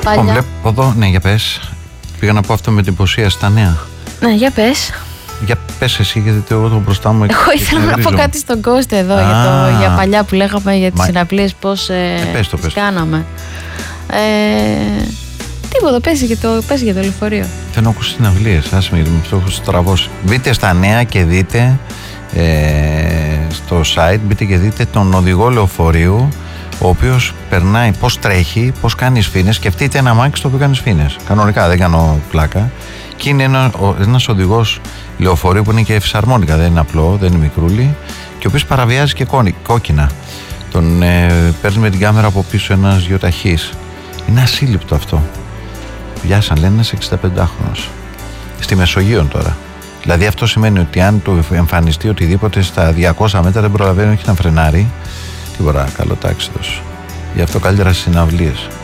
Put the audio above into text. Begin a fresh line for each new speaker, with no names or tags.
Παλιά.
Βλέπω εδώ, ναι, για πες. Πήγα να πω αυτό με την υποσία στα νέα.
Ναι, για πες.
Για πες εσύ, γιατί εγώ το μπροστά μου.
Εγώ ήθελα να πω κάτι στον Κώστα εδώ για παλιά που λέγαμε για τις συναυλίες, πώς
πες.
κάναμε. Τίποτα, πες για το λεωφορείο.
Δεν ακούω συναυλίες, άσε με το έχω στραβώσει. Μπείτε στα νέα και δείτε στο site, μπείτε και δείτε τον οδηγό λεωφορείου, ο οποίος περνάει, πώς τρέχει, πώς κάνει σφήνες. Σκεφτείτε ένα αμάξι στο οποίο κάνει σφήνες. Κανονικά, δεν κάνω πλάκα. Και είναι ένας οδηγός λεωφορείου που είναι και φυσαρμόνικα, δεν είναι απλό, δεν είναι μικρούλι, και ο οποίος παραβιάζει και κόκκινα. Τον παίρνει με την κάμερα από πίσω ένας γεωταχής. Είναι ασύλληπτο αυτό. Βιάσαν, λένε, ένας 65χρονος. Στη Μεσογείο τώρα. Δηλαδή αυτό σημαίνει ότι αν του εμφανιστεί οτιδήποτε στα 200 μέτρα δεν προλαβαίνει όχι να φρενάρει. Τίποτα, καλό τάξιδος. Γι' αυτό καλύτερα στις συναυλίες.